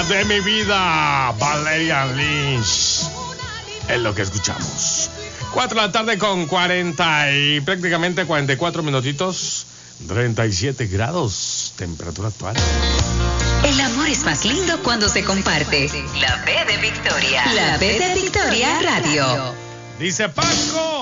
de mi vida, Valerian Lynch. Es lo que escuchamos. 4 de la tarde con 40 y prácticamente 44 minutitos. 37 grados, temperatura actual. El amor es más lindo cuando se comparte. La B de Victoria. La B de Victoria Radio. Dice Paco.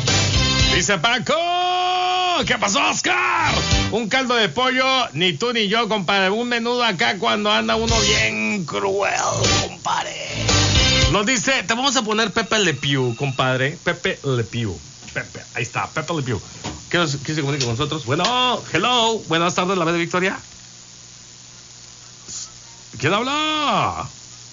¿Qué pasó, Oscar? Un caldo de pollo, ni tú ni yo, compadre. Un menudo acá cuando anda uno bien cruel, compadre. Nos dice, te vamos a poner Pepe Le Pew, compadre. Pepe Le Pew. Pepe, ahí está, Pepe Le Pew. ¿Quién se comunica con nosotros? Bueno, hello. Buenas tardes, la B de Victoria. ¿Quién habla?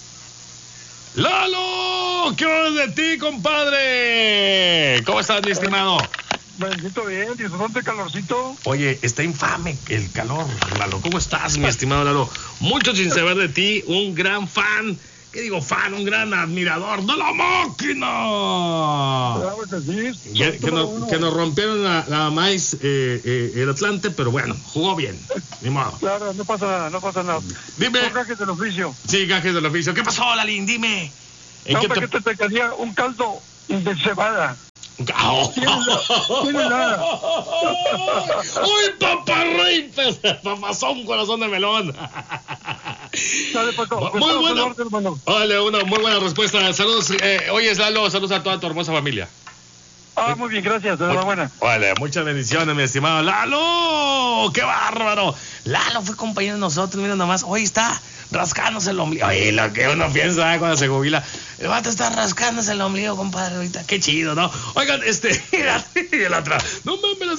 ¡Lalo! ¿Qué hora de ti, compadre? ¿Cómo estás, mi estimado? Bendito bien, disfrutante calorcito. Oye, está infame el calor, Lalo. ¿Cómo estás, mi estimado Lalo? Mucho sin saber de ti, un gran fan. ¿Qué digo fan? Un gran admirador de la máquina. Claro que sí. Que nos rompieron la maíz el Atlante, pero bueno, jugó bien. Ni modo. Claro, no pasa nada. Dime. Son gajes del oficio. Sí, gajes del oficio. ¿Qué pasó, Lalín? Dime. ¿En qué te caería un caldo de cebada? Tiene nada. ¡Uy, paparrey! Papazón, corazón de melón. Dale, Paco. Muy bueno. Vale, una muy buena respuesta. Saludos. Oye, Lalo, saludos a toda tu hermosa familia. Muy bien, gracias. Enhorabuena. Vale, muchas bendiciones, mi estimado Lalo. ¡Qué bárbaro! Lalo fue compañero de nosotros, mira nomás. Hoy está rascándose el ombligo. Oye, lo que uno piensa cuando se jubila. El vato está rascándose el ombligo, compadre, ahorita. Qué chido, ¿no? Oigan, y el otro. No mames,